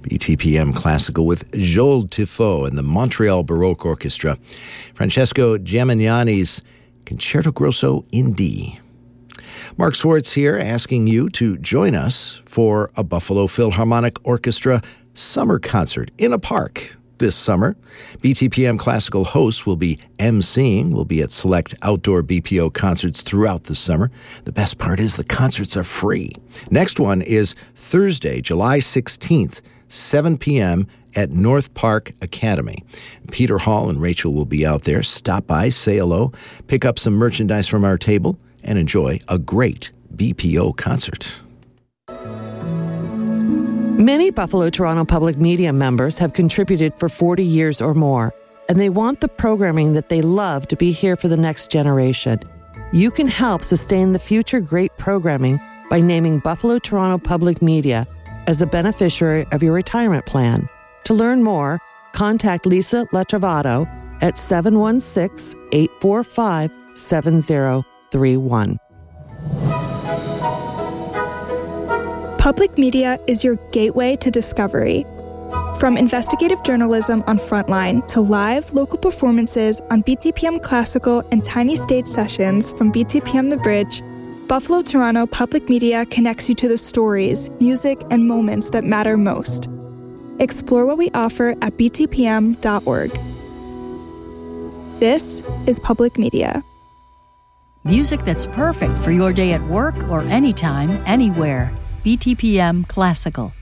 BTPM Classical with Joel Tifo and the Montreal Baroque Orchestra. Francesco Gimignani's Concerto Grosso in D. Mark Swartz here, asking you to join us for a Buffalo Philharmonic Orchestra summer concert in a park this summer. BTPM Classical hosts will be emceeing. We'll be at select outdoor BPO concerts throughout the summer. The best part is the concerts are free. Next one is Thursday, July 16th, 7 p.m. at North Park Academy. Peter Hall and Rachel will be out there. Stop by, say hello, pick up some merchandise from our table, and enjoy a great BPO concert. Many Buffalo Toronto Public Media members have contributed for 40 years or more, and they want the programming that they love to be here for the next generation. You can help sustain the future great programming by naming Buffalo Toronto Public Media as the beneficiary of your retirement plan. To learn more, contact Lisa Latrovato at 716-845-7031. Public media is your gateway to discovery. From investigative journalism on Frontline to live local performances on BTPM Classical and tiny stage sessions from BTPM The Bridge, Buffalo Toronto Public Media connects you to the stories, music, and moments that matter most. Explore what we offer at btpm.org. This is Public Media. Music that's perfect for your day at work or anytime, anywhere. BTPM Classical.